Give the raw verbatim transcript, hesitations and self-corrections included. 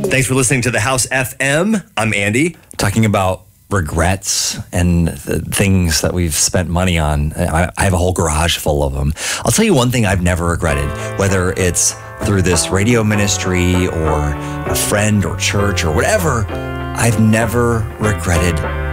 Thanks for listening to The House F M. I'm Andy. Talking about regrets and the things that we've spent money on. I, I have a whole garage full of them. I'll tell you one thing I've never regretted, whether it's through this radio ministry or a friend or church or whatever, I've never regretted